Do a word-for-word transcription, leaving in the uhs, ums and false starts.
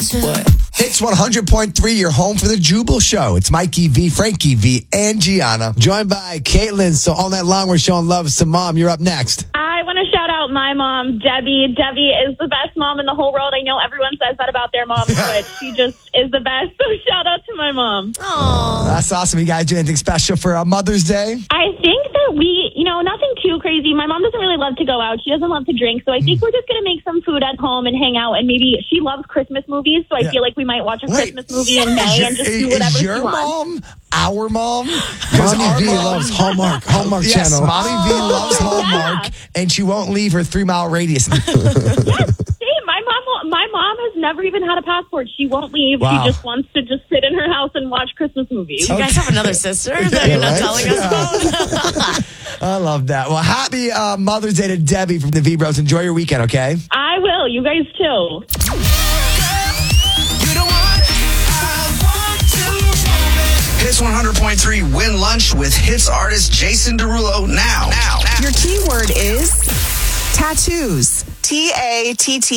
What? Hits one hundred point three, you're home for the Jubal Show. It's Mikey V, Frankie V, and Gianna. Joined by Caitlin. So all night long, we're showing love to Mom. You're up next. I want to shout out my mom, Debbie. Debbie is the best mom in the whole world. I know everyone says that about their mom, but she just is the best. So shout out to my mom. Aww. That's awesome. You guys do anything special for uh, Mother's Day? I think that we, you know, nothing too crazy. My mom doesn't really love to go out. She doesn't love to drink. So I think we're just going to make some food at home and hang out. And maybe she loves Christmas movies. So I Yeah. feel like we might watch a Wait, Christmas movie in May Is your, and just is, do whatever is she your wants. mom our mom? 'Cause Mommy our V mom- loves Hallmark. Hallmark Yes, channel. Mommy V loves Hallmark, Yeah. and she won't leave her three-mile radius. Yes, same. My mom, won't- my mom has never even had a passport. She won't leave. Wow. She just wants to just sit in her house and watch Christmas movies. You guys have another sister that you're not right? telling us about? I love that. Well, happy uh, Mother's Day to Debbie from the V-Bros. Enjoy your weekend, okay? I will. You guys too. Hits one hundred point three win lunch with hits artist Jason Derulo now. Now. Your keyword is tattoos. T A T T